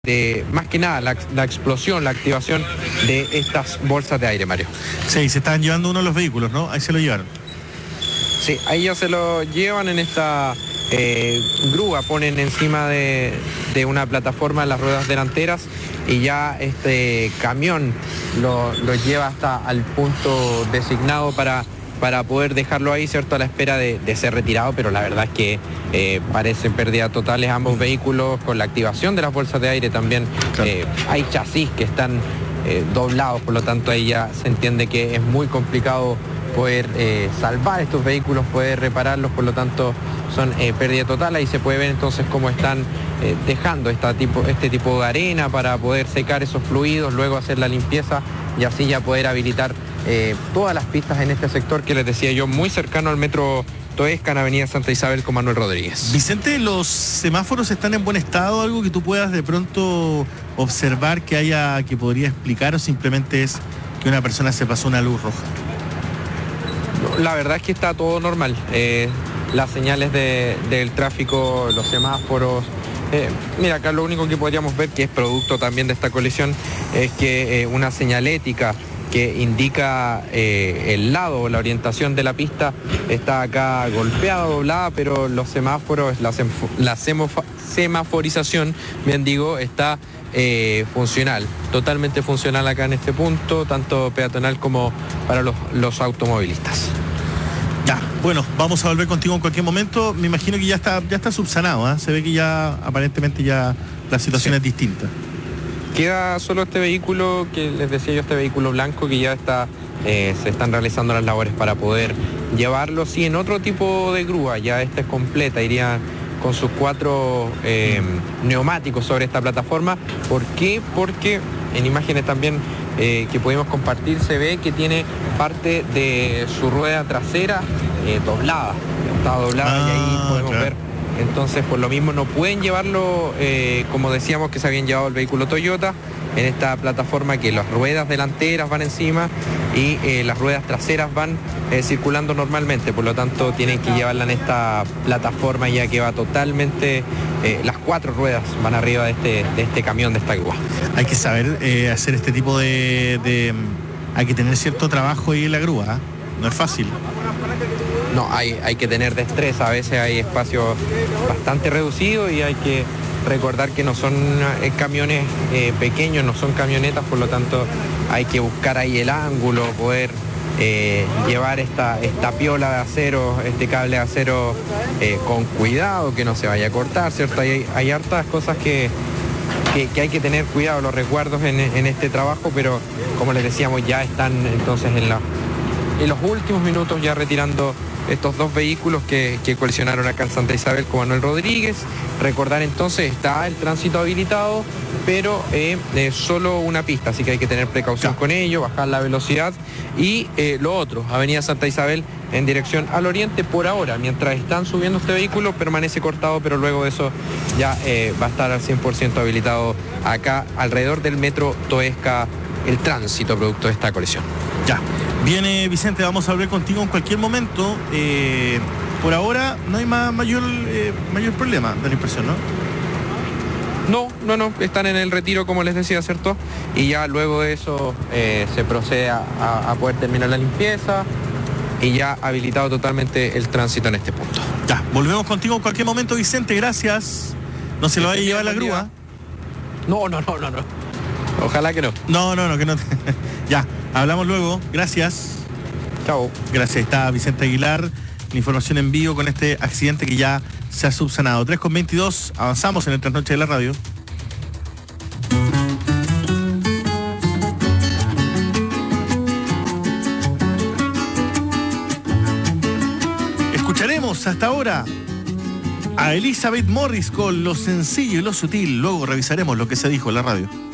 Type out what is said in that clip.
más que nada la explosión, la activación de estas bolsas de aire, Mario. Sí, se estaban llevando uno de los vehículos, ¿no? Ahí se lo llevaron. Sí, ahí ya se lo llevan en esta grúa, ponen encima de una plataforma las ruedas delanteras y ya este camión lo lleva hasta al punto designado para poder dejarlo ahí, ¿cierto?, a la espera de ser retirado, pero la verdad es que parecen pérdidas totales ambos vehículos con la activación de las bolsas de aire también. Claro. Hay chasis que están doblados, por lo tanto ahí ya se entiende que es muy complicado poder salvar estos vehículos, poder repararlos, por lo tanto son pérdida total. Ahí se puede ver entonces cómo están dejando este tipo de arena para poder secar esos fluidos, luego hacer la limpieza y así ya poder habilitar todas las pistas en este sector que les decía yo, muy cercano al metro Toesca, en Avenida Santa Isabel con Manuel Rodríguez. Vicente, ¿los semáforos están en buen estado? ¿Algo que tú puedas de pronto observar que podría explicar, o simplemente es que una persona se pasó una luz roja? La verdad es que está todo normal. Las señales del tráfico, los semáforos. Mira, acá lo único que podríamos ver, que es producto también de esta colisión, es que una señalética que indica el lado o la orientación de la pista está acá golpeada, doblada, pero los semáforos, la semaforización, bien digo, está funcional, totalmente funcional acá en este punto, tanto peatonal como para los automovilistas. Ya, bueno, vamos a volver contigo en cualquier momento. Me imagino que ya está subsanado, ¿eh? Se ve que ya aparentemente ya la situación es distinta. Queda solo este vehículo que les decía yo, este vehículo blanco que ya está, se están realizando las labores para poder llevarlo. Sí, en otro tipo de grúa, ya esta es completa, iría con sus 4 neumáticos sobre esta plataforma. ¿Por qué? Porque en imágenes también que pudimos compartir se ve que tiene parte de su rueda trasera doblada. Está doblada y ahí podemos ver. Entonces, por lo mismo no pueden llevarlo, como decíamos que se habían llevado el vehículo Toyota, en esta plataforma que las ruedas delanteras van encima y las ruedas traseras van circulando normalmente, por lo tanto tienen que llevarla en esta plataforma ya que va totalmente, las 4 ruedas van arriba de este camión, de esta grúa. Hay que saber hacer este tipo hay que tener cierto trabajo ahí en la grúa, ¿eh? No es fácil. No, hay que tener destreza, a veces hay espacios bastante reducidos y hay que recordar que no son camiones pequeños, no son camionetas, por lo tanto hay que buscar ahí el ángulo, poder llevar esta piola de acero, este cable de acero con cuidado, que no se vaya a cortar, ¿cierto? Hay hartas cosas que hay que tener cuidado, los resguardos en este trabajo, pero como les decíamos, ya están entonces en los últimos minutos ya retirando estos 2 vehículos que colisionaron acá en Santa Isabel con Manuel Rodríguez. Recordar entonces, está el tránsito habilitado, pero solo una pista, así que hay que tener precaución con ello, bajar la velocidad. Y lo otro, Avenida Santa Isabel en dirección al oriente, por ahora, mientras están subiendo este vehículo, permanece cortado, pero luego de eso ya va a estar al 100% habilitado acá alrededor del metro Toesca, el tránsito producto de esta colisión. Ya. Viene Vicente, vamos a hablar contigo en cualquier momento. Por ahora no hay mayor problema, da la impresión, ¿no? No, están en el retiro, como les decía, ¿cierto? Y ya luego de eso se procede a poder terminar la limpieza y ya habilitado totalmente el tránsito en este punto. Ya, volvemos contigo en cualquier momento, Vicente, gracias. ¿No se lo vaya a llevar la grúa? No. Ojalá que no. No, que no. Ya, hablamos luego. Gracias. Chao. Gracias. Está Vicente Aguilar. La información en vivo con este accidente que ya se ha subsanado. 3:22. Avanzamos en el Trasnoche de la Radio. Escucharemos hasta ahora a Elizabeth Morris con lo sencillo y lo sutil. Luego revisaremos lo que se dijo en la radio.